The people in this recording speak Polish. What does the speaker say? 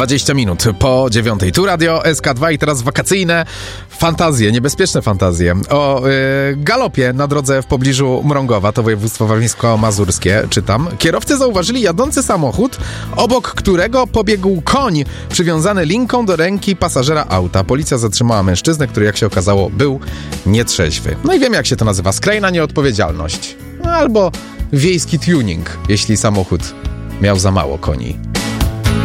20 minut po 9. Tu Radio SK2 i teraz wakacyjne fantazje, niebezpieczne fantazje o galopie na drodze w pobliżu Mrągowa, to województwo warmińsko-mazurskie, czytam. Kierowcy zauważyli jadący samochód, obok którego pobiegł koń przywiązany linką do ręki pasażera auta. Policja zatrzymała mężczyznę, który, jak się okazało, był nietrzeźwy. No i wiem, jak się to nazywa. Skrajna nieodpowiedzialność. Albo wiejski tuning, jeśli samochód miał za mało koni.